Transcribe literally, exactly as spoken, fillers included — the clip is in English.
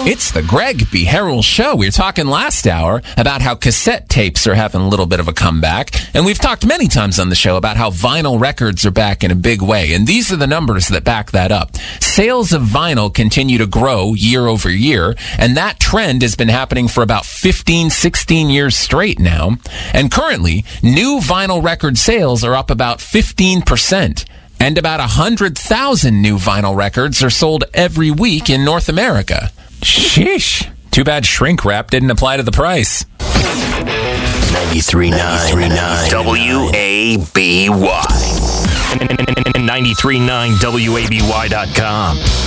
It's the Greg B. Harrell Show. We were talking last hour about how cassette tapes are having a little bit of a comeback. And we've talked many times on the show about how vinyl records are back in a big way. And these are the numbers that back that up. Sales of vinyl continue to grow year over year. And that trend has been happening for about fifteen, sixteen years straight now. And currently, new vinyl record sales are up about fifteen percent. And about one hundred thousand new vinyl records are sold every week in North America. Sheesh. Too bad shrink wrap didn't apply to the price. ninety-three point nine W A B Y. ninety-three point nine W A B Y dot com.